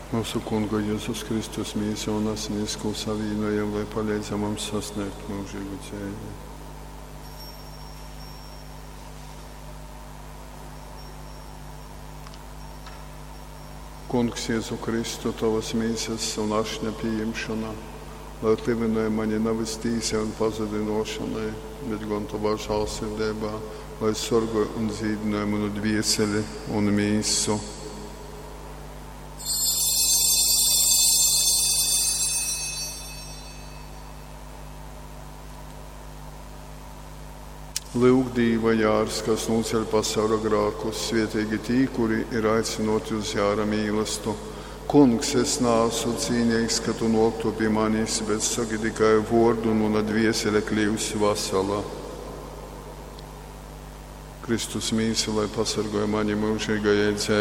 Mūsu Kunga Jēzus Kristus mīsa un asinis, ko savīnojam, lai palīdzam mums sasniegt mūžīgu dzīvi. Kungs Jēzu Kristu, tavas mīsas un ašņa pieņemšanā, lai atlīvināja mani nevis tīsai un pazudinošanai, bet gan tavā žēlsirdībā, lai sorgoja un zīdināja manu dvieseli un mīsu. Lūk, Dīva jārs, kas noceļ pasaula grākus, svietīgi tī, kuri ir aicinoti uz jāra mīlestību. Kungs, es neesmu cīnīgs, ka tu noktu pie manis, bet saki tikai vārdu un mana dviesele kļūsi vesela. Kristus mīsa, lai pasargāja mani mūžīgajai dzīvei.